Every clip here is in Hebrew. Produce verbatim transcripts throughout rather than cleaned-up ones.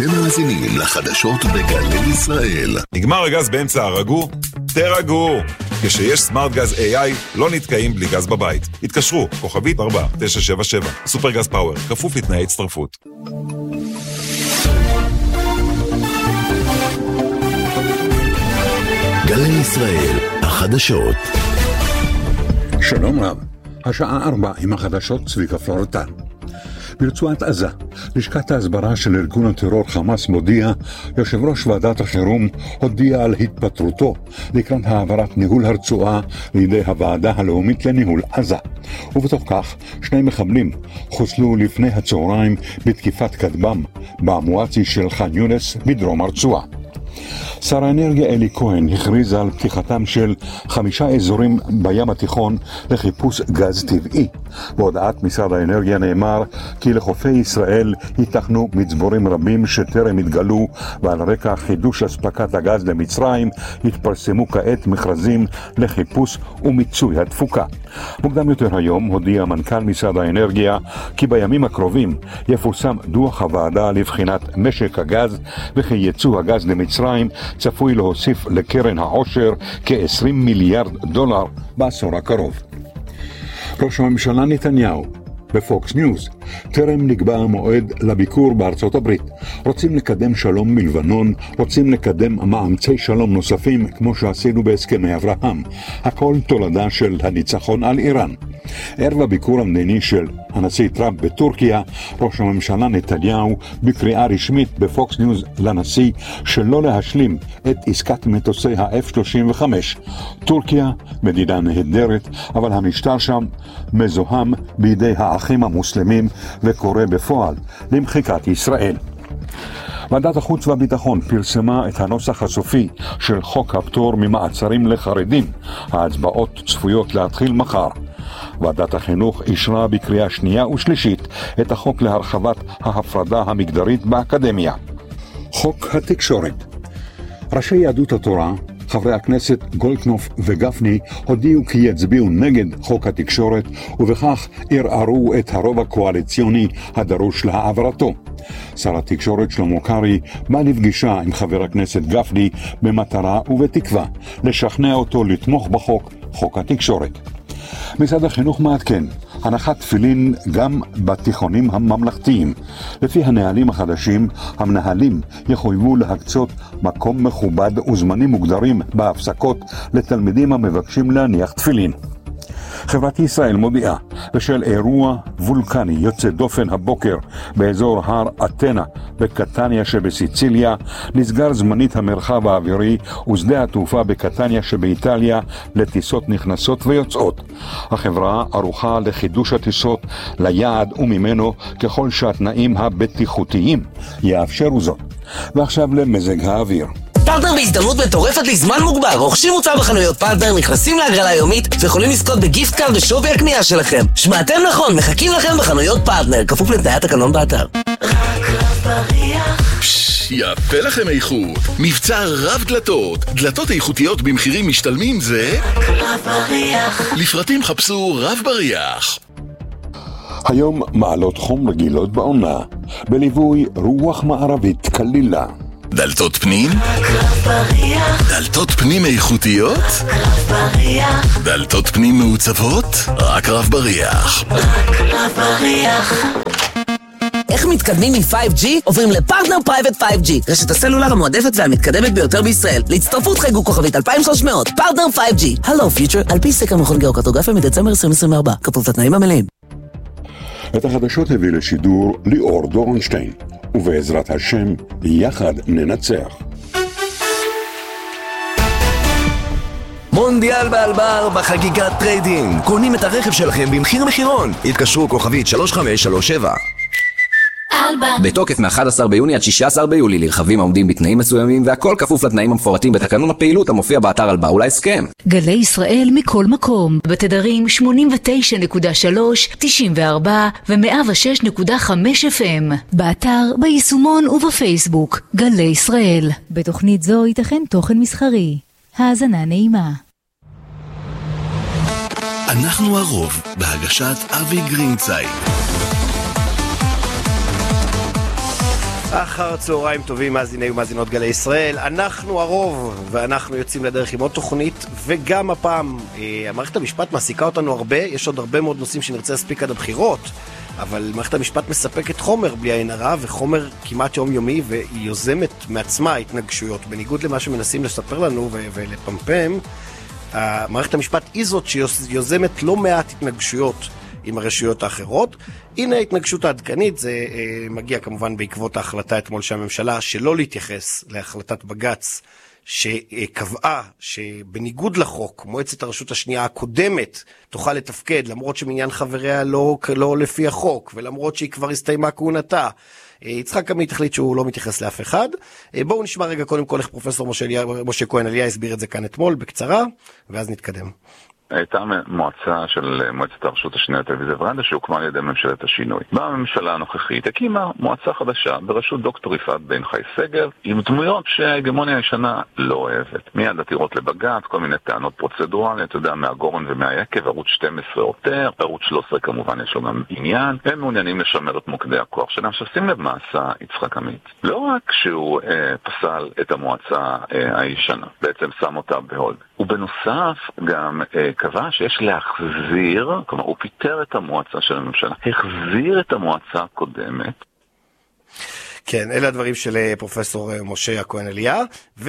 אתם מאזינים לחדשות בגלי ישראל. נגמר הגז באמצע הרגו? תרגו! כשיש סמארט גז איי איי לא נתקעים בלי גז בבית. התקשרו, כוכבית ארבע תשע שבע שבע. סופר גז פאוור, כפוף לתנאי הצטרפות. גלי ישראל, החדשות. שלום רב, השעה ארבע עם החדשות צביקה פלורטן. ברצועת עזה, לשכת ההסברה של ארגון הטרור חמאס מודיע, יושב ראש ועדת החירום הודיע על התפטרותו לקראת העברת ניהול הרצועה לידי הוועדה הלאומית לניהול עזה. ובתוך כך, שני מחבלים חוסלו לפני הצהריים בתקיפת כטב"ם במואצי של חאן יונס בדרום הרצועה. שר האנרגיה אלי כהן הכריז על פתיחתם של חמישה אזורים בים התיכון לחיפוש גז טבעי. בהודעת משרד האנרגיה נאמר כי לחופי ישראל ייתכנו מצבורים רבים שטרם התגלו, ועל רקע חידוש אספקת הגז למצרים התפרסמו כעת מכרזים לחיפוש ומיצוי התפוקה. מוקדם יותר היום הודיע מנכ"ל משרד האנרגיה כי בימים הקרובים יפורסם דוח הוועדה לבחינת משק הגז, וכי ייצוא הגז למצרים צפוי להוסיף לקרן העושר כ-עשרים מיליארד דולר בעשור הקרוב. ראש הממשלה נתניהו בפוקס ניוז, טרם נקבע המועד לביקור בארצות הברית. רוצים לקדם שלום מלבנון, רוצים לקדם מאמצי שלום נוספים כמו שעשינו בהסכמי אברהם. הכל תולדה של הניצחון על איראן. ערב הביקור המדיני של הנשיא טראמפ בטורקיה, ראש הממשלה נתניהו בקריאה רשמית בפוקס ניוז לנשיא שלא להשלים את עסקת מטוסי ה-אף שלושים וחמש. טורקיה מדינה נהדרת, אבל המשטר שם מזוהם בידי האחים המוסלמים וקורא בפועל למחיקת ישראל. ועדת החוץ והביטחון פרסמה את הנוסח הסופי של חוק הפטור ממעצרים לחרדים. ההצבעות צפויות להתחיל מחר. ועדת החינוך אישרה בקריאה שנייה ושלישית את החוק להרחבת ההפרדה המגדרית באקדמיה. חוק התקשורת. ראשי יהדות התורה, חברי הכנסת גולדקנופ וגפני, הודיעו כי יצביעו נגד חוק התקשורת, ובכך ערערו את הרוב הקואליציוני הדרוש להעברתו. שר התקשורת שלמה קרעי בא לפגישה עם חבר הכנסת גפני במטרה ובתקווה לשכנע אותו לתמוך בחוק, חוק התקשורת. משרד החינוך מעדכן, הנחת תפילין גם בתיכונים הממלכתיים. לפי הנהלים החדשים, המנהלים יחויבו להקצות מקום מכובד וזמנים מוגדרים בהפסקות לתלמידים המבקשים להניח תפילין. חברת ישראל מודיעה, בשל אירוע וולקני יוצא דופן הבוקר באזור הר אתנה בקטניה שבסיציליה, נסגר זמנית המרחב האווירי ושדה התעופה בקטניה שבאיטליה לטיסות נכנסות ויוצאות. החברה ערוכה לחידוש הטיסות ליעד וממנו ככל שהתנאים הבטיחותיים יאפשרו זאת. ועכשיו למזג האוויר. פרטנר בהזדמנות מטורפת לזמן מוגבר. רוכשים מוצר בחנויות פרטנר, נכנסים להגרלה יומית ויכולים לזכות בגיפט קארד בשווי הקנייה שלכם. שמעתם נכון, מחכים לכם בחנויות פרטנר, כפוף לתנאי התקנון באתר. רק רב בריח. יפה לכם איכות. מבצע רב דלתות. דלתות איכותיות במחירים משתלמים זה רק רב בריח. לפרטים חפשו רב בריח. היום מעלות חום רגילות בעונה, בליווי רוח מערבית קלילה. דלתות פנים? רק רב בריח. דלתות פנים איכותיות? רק רב בריח. דלתות פנים מעוצבות? רק רב בריח. רק רב בריח. איך מתקדמים מ-פייב ג'י? עוברים לפרטנר פרייבט פייב ג'י, רשת הסלולר המועדפת והמתקדמת ביותר בישראל. להצטרפות חייגו כוכבית אלפיים ושלוש מאות. פרטנר פייב ג'י. הלו פיוטר, על פי סקר מכון גיאוקרטוגרפיה מדצמבר עשרים עשרים וארבע. כפוף לתנאים המלאים. את החדשות הביא לשידור ליאור דורנשטיין, ובעזרת השם יחד ננצח. מונדיאל באלבר בחגיגת טריידינג. קונים את הרכב שלכם במחיר מחירון. התקשרו כוכבית שלוש חמש שלוש שבע. בתוקף מ-אחד עשר ביוני עד שישה עשר ביולי לרכבים העומדים בתנאים מסוימים, והכל כפוף לתנאים המפורטים בתקנון הפעילות המופיע באתר אלבר ולהסכם. גלי ישראל מכל מקום, בתדרים שמונים ותשע נקודה שלוש, תשעים וארבע ו-מאה ושש נקודה חמש אף אם. באתר, ביישומון ובפייסבוק. גלי ישראל. בתוכנית זו ייתכן תוכן מסחרי. האזנה נעימה. אנחנו הרוב בהגשת אבי גרינצייג. אחר צהריים טובים, מאזיני ומאזינות גלי ישראל. אנחנו הרוב, ואנחנו יוצאים לדרך עם עוד תוכנית, וגם הפעם המערכת המשפט מעסיקה אותנו הרבה. יש עוד הרבה מאוד נושאים שנרצה להספיק עד הבחירות, אבל מערכת המשפט מספקת חומר בלי עין הרע, וחומר כמעט יומיומי, והיא יוזמת מעצמה התנגשויות. בניגוד למה שמנסים לספר לנו ו- ולפמפם, מערכת המשפט היא זאת שיוזמת לא מעט התנגשויות עם הרשויות האחרות. הנה ההתנגשות העדכנית, זה אה, מגיע כמובן בעקבות ההחלטה אתמול של הממשלה שלא להתייחס להחלטת בג"ץ שקבעה שבניגוד לחוק מועצת הרשות השנייה הקודמת תוכל לתפקד למרות שמניין חבריה לא, לא לפי החוק, ולמרות שהיא כבר הסתיימה כהונתה. יצחק עמית החליט שהוא לא מתייחס לאף אחד. בואו נשמע רגע קודם כל איך פרופסור משה, משה כהן אליה הסביר את זה כאן אתמול בקצרה, ואז נתקדם. הייתה מועצה של מועצת הרשות השנייה טלוויזיה ורדיו שהוקמה על ידי ממשלת השינוי. בממשלה הנוכחית הקימה מועצה חדשה בראשות דוקטור יפעת בן חי סגר, עם דמויות שההגמוניה הישנה לא אוהבת. מיד עתירות לבג"ץ, כל מיני טענות פרוצדורליות, אתה יודע, מהגורן ומהיקב, ערוץ שתים עשרה יותר, ערוץ שלוש עשרה כמובן יש לו גם עניין, הם מעוניינים לשמר את מוקדי הכוח שלהם. עכשיו שים לב מה עשה יצחק עמית. לא רק שהוא אה, פסל את המועצה אה, הישנה, בעצם שם אותה בהולד. ובנוסף גם אה, קבע שיש להחזיר, כלומר הוא פיטר את המועצה של הממשלה, החזיר את המועצה הקודמת. כן, אלה הדברים של פרופסור משה כהן אליה,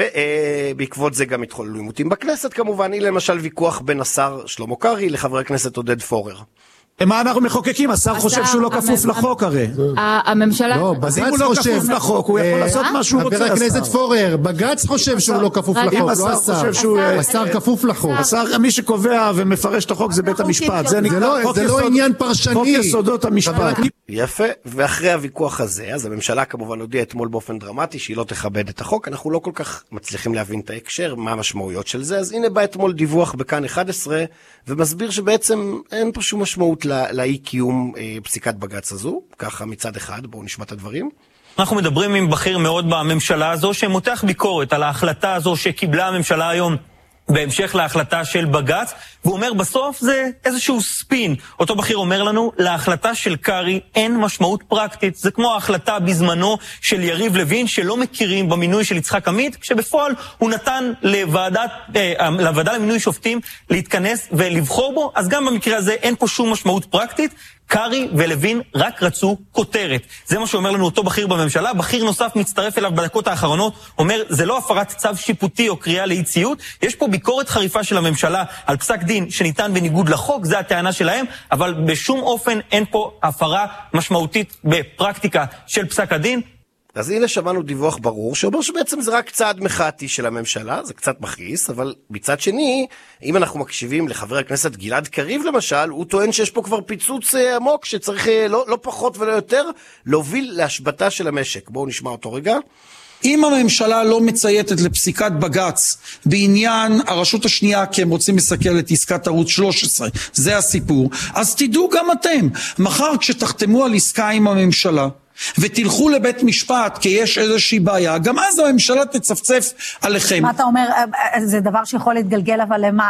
ובעקבות זה גם התחוללו עימותים בכנסת כמובן. היא למשל ויכוח בין השר שלמה קרעי לחבר הכנסת עודד פורר. מה אנחנו מחוקקים? השר חושב שהוא לא כפוף לחוק הרי. הממשלה... לא, בג"ץ חושב... אם הוא לא כפוף לחוק, הוא יכול לעשות מה שהוא רוצה. חבר הכנסת פורר, בג"ץ חושב שהוא לא כפוף לחוק, לא השר. השר כפוף לחוק. השר, מי שקובע ומפרש את החוק זה בית המשפט. זה לא עניין פרשני. חוק יסודות המשפט. יפה, ואחרי הוויכוח הזה, אז הממשלה כמובן הודיעה אתמול באופן דרמטי שהיא לא תכבד את החוק. אנחנו לא כל כך מצליחים להבין את ההקשר, מה המשמעויות של זה. אז הנה בא אתמול דיווח בכאן אחת עשרה, ומסביר שבעצם אין פה שום משמעות לאי קיום אה, פסיקת בג"ץ הזו. ככה מצד אחד, בואו נשמע את הדברים. אנחנו מדברים עם בכיר מאוד בממשלה הזו, שמותח ביקורת על ההחלטה הזו שקיבלה הממשלה היום, בהמשך להחלטה של בג"ץ, והוא אומר בסוף זה איזשהו ספין. אותו בכיר אומר לנו, להחלטה של קרי אין משמעות פרקטית. זה כמו ההחלטה בזמנו של יריב לוין, שלא מכירים במינוי של יצחק עמית, כשבפועל הוא נתן לוועדת, אה, לוועדה למינוי שופטים להתכנס ולבחור בו. אז גם במקרה הזה אין פה שום משמעות פרקטית. קרי ולוין רק רצו כותרת. זה מה שאומר לנו אותו בכיר בממשלה. בכיר נוסף מצטרף אליו בדקות האחרונות, אומר, זה לא הפרת צו שיפוטי או קריאה לאי ציות, יש פה ביקורת חריפה של הממשלה על פסק דין שניתן בניגוד לחוק, זה הטענה שלהם, אבל בשום אופן אין פה הפרה משמעותית בפרקטיקה של פסק הדין. אז הנה שמענו דיווח ברור שאומר שבעצם זה רק צעד מחאתי של הממשלה, זה קצת מכעיס, אבל מצד שני, אם אנחנו מקשיבים לחבר הכנסת גלעד קריב למשל, הוא טוען שיש פה כבר פיצוץ עמוק שצריך לא, לא פחות ולא יותר להוביל להשבתה של המשק. בואו נשמע אותו רגע. אם הממשלה לא מצייתת לפסיקת בג"ץ בעניין הרשות השנייה כי הם רוצים לסכל את עסקת ערוץ שלוש עשרה, זה הסיפור, אז תדעו גם אתם, מחר כשתחתמו על עסקה עם הממשלה ותלכו לבית משפט כי יש איזושהי בעיה, גם אז הממשלה תצפצף עליכם. מה אתה אומר, זה דבר שיכול להתגלגל אבל למה?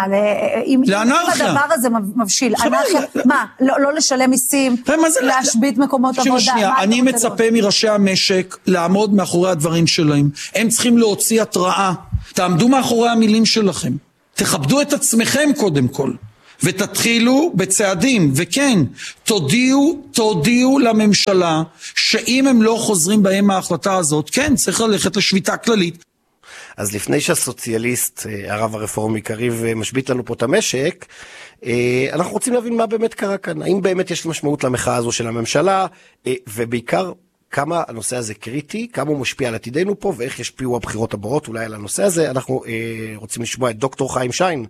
לאנרכיה. אם הדבר הזה מבשיל, אנרכיה, מה? לא לשלם מיסים, להשבית מקומות עבודה? אני מצפה מראשי המשק לעמוד מאחורי הדברים שלהם. הם צריכים להוציא התראה. תעמדו מאחורי המילים שלכם. תכבדו את עצמכם קודם כל. ותתחילו בצעדים, וכן, תודיעו, תודיעו לממשלה, שאם הם לא חוזרים בהם ההחלטה הזאת, כן, צריך ללכת לשביתה כללית. אז לפני שהסוציאליסט, הרב הרפורמי קריב, משבית לנו פה את המשק, אנחנו רוצים להבין מה באמת קרה כאן. האם באמת יש משמעות למחאה הזו של הממשלה, ובעיקר, כמה הנושא הזה קריטי, כמה הוא משפיע על עתידנו פה, ואיך ישפיעו הבחירות הבאות אולי על הנושא הזה. אנחנו רוצים לשמוע את דוקטור חיים שיין,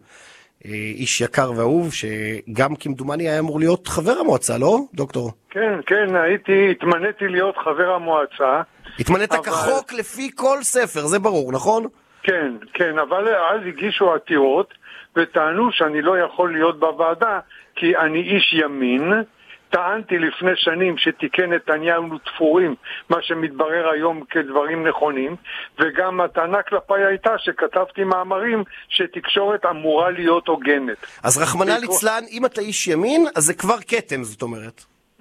איש יקר ואהוב, שגם כמדומני היה אמור להיות חבר המועצה, לא, דוקטור? כן, כן, הייתי, התמניתי להיות חבר המועצה. התמנית אבל... כחוק לפי כל ספר, זה ברור, נכון? כן, כן, אבל אז הגישו עתירות, וטענו שאני לא יכול להיות בוועדה, כי אני איש ימין. טענתי לפני שנים שתיקן נתניהו תפורים, מה שמתברר היום כדברים נכונים, וגם הטענה כלפיי הייתה שכתבתי מאמרים שתקשורת אמורה להיות הוגנת. אז רחמנא ליצלן, אם אתה איש ימין, אז זה כבר קטם, זאת אומרת.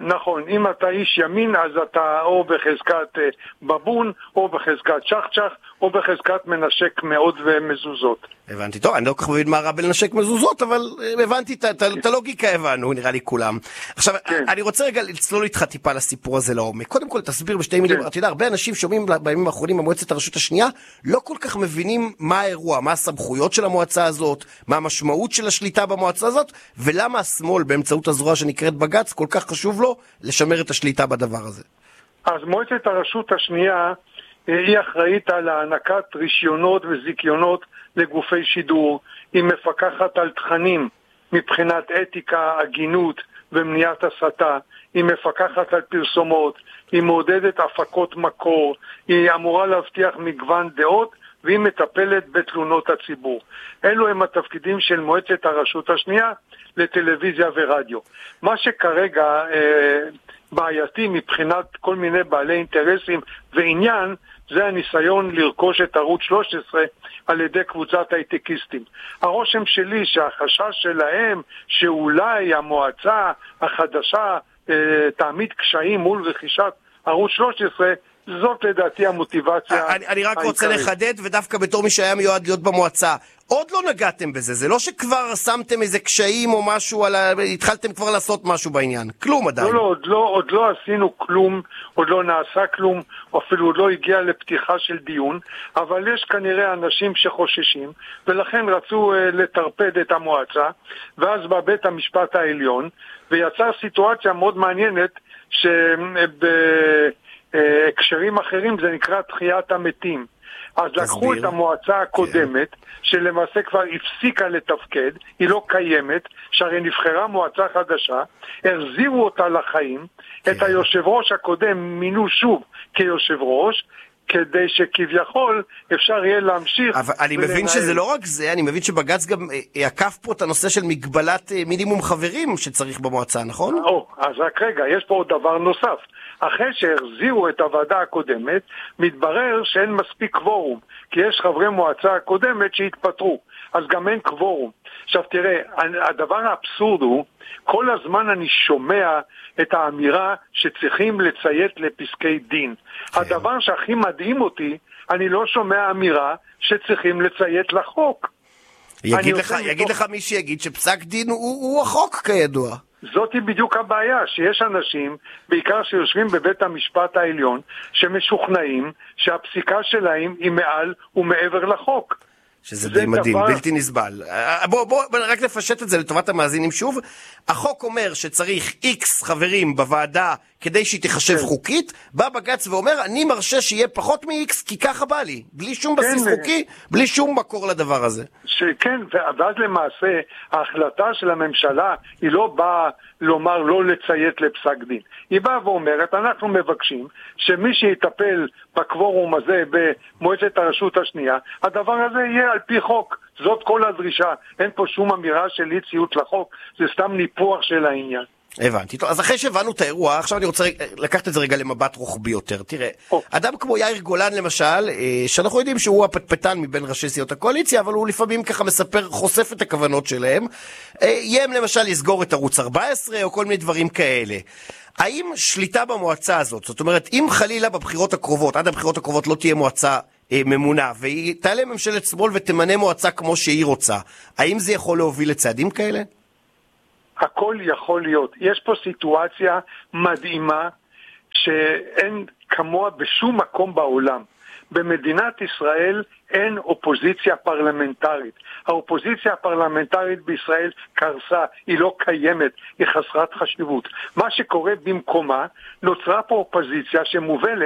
נכון, אם אתה איש ימין אז אתה או בחזקת אה, בבון, או בחזקת שחצ'ח, או בחזקת מנשק מאוד ומזוזות. הבנתי, טוב, אני לא כל כך מבין מה רע בלנשק מזוזות, אבל הבנתי את הלוגיקה, הבנו, נראה לי כולם. עכשיו, אני רוצה רגע לצלול איתך טיפה לסיפור הזה לעומק. קודם כל, תסביר בשתי מילים, אתה יודע, הרבה אנשים שומעים בימים האחרונים במועצת הרשות השנייה, לא כל כך מבינים מה האירוע, מה הסמכויות של המועצה הזאת, מה המשמעות של השליטה במועצה הזאת, ולמה השמאל, באמצעות הזרוע שנקראת בג"ץ, כל כך חשוב לו לשמר את השליטה בדבר הזה. אז מועצת הרשות השנייה היא אחראית על הענקת רישיונות וזיכיונות לגופי שידור, היא מפקחת על תכנים מבחינת אתיקה, הגינות ומניעת הסתה, היא מפקחת על פרסומות, היא מעודדת הפקות מקור, היא אמורה להבטיח מגוון דעות והיא מטפלת בתלונות הציבור. אלו הם התפקידים של מועצת הרשות השנייה לטלוויזיה ורדיו. מה שכרגע אה, בעייתי מבחינת כל מיני בעלי אינטרסים ועניין, זה הניסיון לרכוש את ערוץ שלוש עשרה על ידי קבוצת הייטקיסטים. הרושם שלי שהחשש שלהם שאולי המועצה החדשה אה, תעמיד קשיים מול רכישת ערוץ שלוש עשרה, זאת לדעתי המוטיבציה. אני, אני רק רוצה לחדד, ודווקא בתור מי שהיה מיועד להיות במועצה, עוד לא נגעתם בזה, זה לא שכבר שמתם איזה קשיים או משהו, על ה... התחלתם כבר לעשות משהו בעניין, כלום עדיין. לא, לא, עוד לא, עוד לא עשינו כלום, עוד לא נעשה כלום, או אפילו עוד לא הגיע לפתיחה של דיון, אבל יש כנראה אנשים שחוששים, ולכן רצו uh, לטרפד את המועצה, ואז בבית המשפט העליון, ויצר סיטואציה מאוד מעניינת, שבהקשרים אחרים זה נקרא תחיית המתים. אז לקחו את המועצה הקודמת, שלמעשה כבר הפסיקה לתפקד, היא לא קיימת, שהרי נבחרה מועצה חדשה, החזירו אותה לחיים, את היושב ראש הקודם מינו שוב כיושב ראש, כדי שכביכול אפשר יהיה להמשיך. אבל אני מבין שזה לא רק זה, אני מבין שבג"ץ גם יקף פה את הנושא של מגבלת מינימום חברים שצריך במועצה, נכון? או, אז רק רגע, יש פה עוד דבר נוסף. אחרי שהחזירו את הוועדה הקודמת, מתברר שאין מספיק קוורום, כי יש חברי מועצה הקודמת שהתפטרו, אז גם אין קוורום. עכשיו תראה, הדבר האבסורד הוא, כל הזמן אני שומע את האמירה שצריכים לציית לפסקי דין. הדבר שהכי מדהים אותי, אני לא שומע אמירה שצריכים לציית לחוק. יגיד לך, יגיד לך מי שיגיד שפסק דין הוא, הוא החוק כידוע. זאת היא בדיוק הבעיה, שיש אנשים, בעיקר שיושבים בבית המשפט העליון, שמשוכנעים שהפסיקה שלהם היא מעל ומעבר לחוק. שזה די מדהים, דבר... בלתי נסבל. בוא, בוא, בוא רק נפשט את זה לטובת המאזינים שוב. החוק אומר שצריך איקס חברים בוועדה כדי שהיא תחשב כן. חוקית, בא בג"ץ ואומר, אני מרשה שיהיה פחות מ-X כי ככה בא לי. בלי שום בסיס כן. חוקי, בלי שום מקור לדבר הזה. שכן, ואז למעשה ההחלטה של הממשלה היא לא באה לומר לא לציית לפסק דין. היא באה ואומרת, אנחנו מבקשים שמי שיטפל בקוורום הזה במועצת הרשות השנייה, הדבר הזה יהיה על פי חוק. זאת כל הדרישה. אין פה שום אמירה של אי ציות לחוק, זה סתם ניפוח של העניין. הבנתי. אז אחרי שהבנו את האירוע, עכשיו אני רוצה לקחת את זה רגע למבט רוחבי יותר. תראה, אדם כמו יאיר גולן למשל, שאנחנו יודעים שהוא הפטפטן מבין ראשי סיעות הקואליציה, אבל הוא לפעמים ככה מספר, חושף את הכוונות שלהם, יים למשל לסגור את ערוץ ארבע עשרה או כל מיני דברים כאלה. האם שליטה במועצה הזאת, זאת אומרת, אם חלילה בבחירות הקרובות, עד הבחירות הקרובות לא תהיה מועצה ממונה, והיא תעלה ממשלת שמאל ותמנה מועצה כמו שהיא רוצה, האם זה יכול להוביל לצעדים כאלה? הכל יכול להיות. יש פה סיטואציה מדהימה שאין כמוה בשום מקום בעולם. במדינת ישראל אין אופוזיציה פרלמנטרית. האופוזיציה הפרלמנטרית בישראל קרסה, היא לא קיימת, היא חסרת חשיבות. מה שקורה במקומה, נוצרה פה אופוזיציה שמובלת